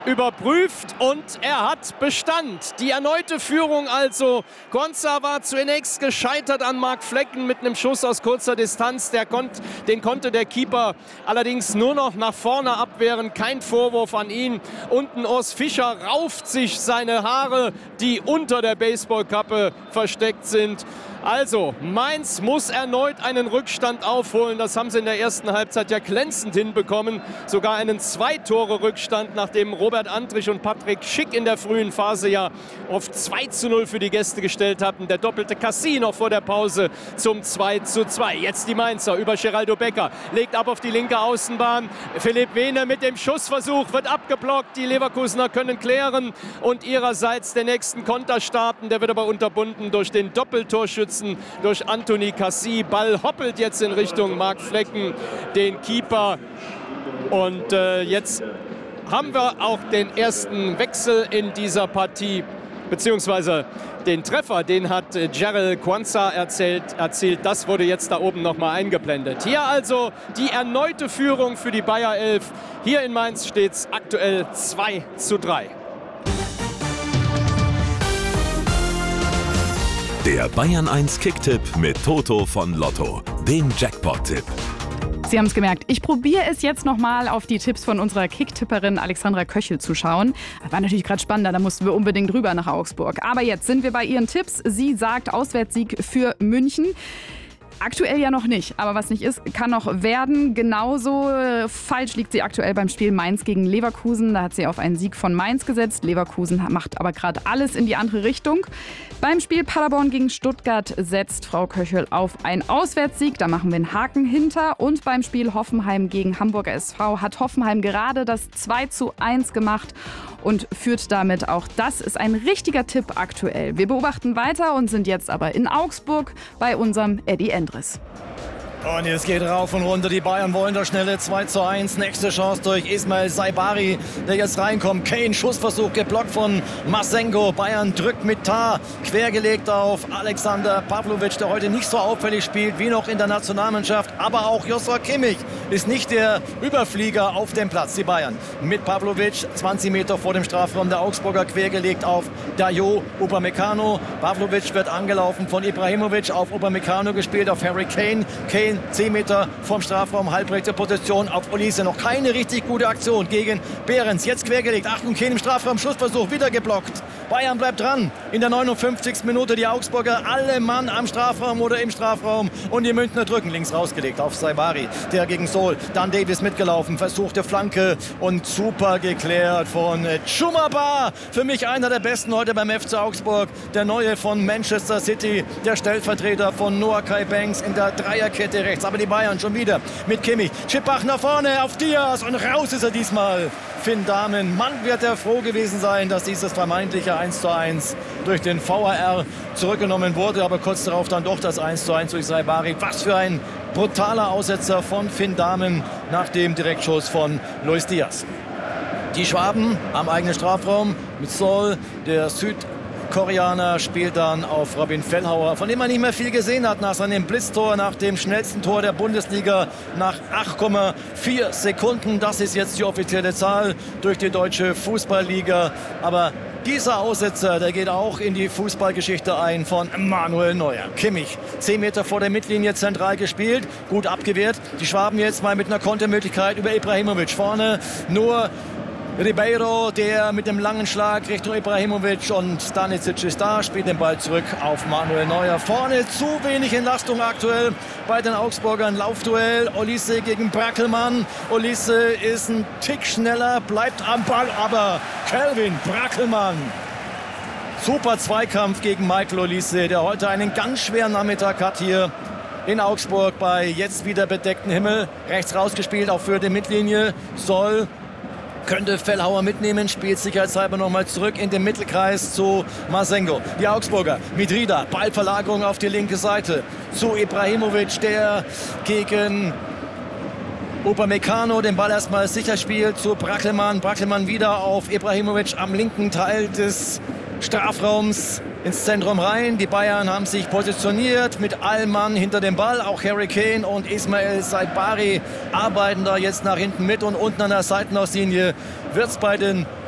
überprüft und er hat Bestand. Die erneute Führung also. Quansah war zunächst gescheitert an Marc Flecken mit einem Schuss aus kurzer Distanz. Den konnte der Keeper allerdings nur noch nach vorne abwehren. Kein Vorwurf an ihn. Unten Urs Fischer rauft sich seine Haare, die unter der Baseballkappe versteckt sind. Also, Mainz muss erneut einen Rückstand aufholen. Das haben sie in der ersten Halbzeit ja glänzend hinbekommen. Sogar einen 2-Tore-Rückstand, nachdem Robert Andrich und Patrick Schick in der frühen Phase ja auf 2:0 für die Gäste gestellt hatten. Der doppelte Cassie noch vor der Pause zum 2:2. Jetzt die Mainzer über Geraldo Becker. Legt ab auf die linke Außenbahn. Philipp Wehne mit dem Schussversuch wird abgeblockt. Die Leverkusener können klären und ihrerseits den nächsten Konter starten. Der wird aber unterbunden durch den Doppeltorschützen durch Anthony Cassie. Ball hoppelt jetzt in Richtung Marc Flecken, den Keeper. Und jetzt haben wir auch den ersten Wechsel in dieser Partie, beziehungsweise den Treffer, den hat Jarell Quansah erzielt. Das wurde jetzt da oben noch mal eingeblendet. Hier also die erneute Führung für die Bayer 11. Hier in Mainz steht es aktuell 2:3. Der Bayern 1 Kicktipp mit Toto von Lotto, dem Jackpot-Tipp. Sie haben es gemerkt, ich probiere es jetzt nochmal auf die Tipps von unserer Kicktipperin Alexandra Köchel zu schauen. War natürlich gerade spannender, da mussten wir unbedingt rüber nach Augsburg. Aber jetzt sind wir bei ihren Tipps. Sie sagt Auswärtssieg für München. Aktuell ja noch nicht, aber was nicht ist, kann noch werden. Genauso falsch liegt sie aktuell beim Spiel Mainz gegen Leverkusen. Da hat sie auf einen Sieg von Mainz gesetzt. Leverkusen macht aber gerade alles in die andere Richtung. Beim Spiel Paderborn gegen Stuttgart setzt Frau Köchel auf einen Auswärtssieg. Da machen wir einen Haken hinter. Und beim Spiel Hoffenheim gegen Hamburger SV hat Hoffenheim gerade das 2:1 gemacht und führt damit auch. Das ist ein richtiger Tipp aktuell. Wir beobachten weiter und sind jetzt aber in Augsburg bei unserem Eddie Endres. Und jetzt geht rauf und runter. Die Bayern wollen das schnelle 2:1. Nächste Chance durch Ismail Saibari, der jetzt reinkommt. Kane, Schussversuch geblockt von Masengo. Bayern drückt mit Tar. Quergelegt auf Alexander Pavlovic, der heute nicht so auffällig spielt wie noch in der Nationalmannschaft. Aber auch Joshua Kimmich ist nicht der Überflieger auf dem Platz. Die Bayern mit Pavlovic 20 Meter vor dem Strafraum der Augsburger, quergelegt auf Dayot Upamecano. Pavlovic wird angelaufen von Ibrahimovic, auf Upamecano gespielt, auf Harry Kane. Kane 10 Meter vom Strafraum, halbrechte Position auf Olise. Noch keine richtig gute Aktion gegen Behrens. Jetzt quergelegt. Achtung, Kane im Strafraum. Schussversuch wieder geblockt. Bayern bleibt dran. In der 59. Minute die Augsburger. Alle Mann am Strafraum oder im Strafraum. Und die Münchner drücken. Links rausgelegt auf Saibari. Der gegen Sol. Dann Davis mitgelaufen. Versuchte Flanke. Und super geklärt von Chumaba. Für mich einer der besten heute beim FC Augsburg. Der neue von Manchester City. Der Stellvertreter von Noah Kai Banks in der Dreierkette rechts, aber die Bayern schon wieder mit Kimmich. Chippach nach vorne auf Diaz und raus ist er diesmal. Finn Dahmen. Mann, wird er froh gewesen sein, dass dieses vermeintliche 1:1 durch den VAR zurückgenommen wurde, aber kurz darauf dann doch das 1:1 durch Saibari. Was für ein brutaler Aussetzer von Finn Dahmen nach dem Direktschuss von Luis Diaz. Die Schwaben am eigenen Strafraum mit Sol, der Südkoreaner spielt dann auf Robin Fellhauer, von dem man nicht mehr viel gesehen hat nach seinem Blitztor, nach dem schnellsten Tor der Bundesliga nach 8,4 Sekunden. Das ist jetzt die offizielle Zahl durch die Deutsche Fußballliga. Aber dieser Aussetzer, der geht auch in die Fußballgeschichte ein von Manuel Neuer. Kimmich, 10 Meter vor der Mittellinie zentral gespielt, gut abgewehrt. Die Schwaben jetzt mal mit einer Kontermöglichkeit über Ibrahimovic. Vorne nur Ribeiro, der mit dem langen Schlag Richtung Ibrahimovic, und Stanisic ist da, spielt den Ball zurück auf Manuel Neuer. Vorne zu wenig Entlastung aktuell bei den Augsburgern. Laufduell, Olise gegen Brackelmann. Olise ist ein Tick schneller, bleibt am Ball, aber Kelvin Brackelmann. Super Zweikampf gegen Michael Olise, der heute einen ganz schweren Nachmittag hat hier in Augsburg bei jetzt wieder bedecktem Himmel. Rechts rausgespielt, auch für die Mittellinie. Soll könnte Fellhauer mitnehmen, spielt sicherheitshalber nochmal zurück in den Mittelkreis zu Masengo. Die Augsburger mit Rieder, Ballverlagerung auf die linke Seite zu Ibrahimovic, der gegen Upamecano den Ball erstmal sicher spielt, zu Brackelmann. Brackelmann wieder auf Ibrahimovic am linken Teil des Strafraums ins Zentrum rein. Die Bayern haben sich positioniert mit allem Mann hinter dem Ball. Auch Harry Kane und Ismail Saibari arbeiten da jetzt nach hinten mit. Und unten an der Seitenauslinie wird es bei den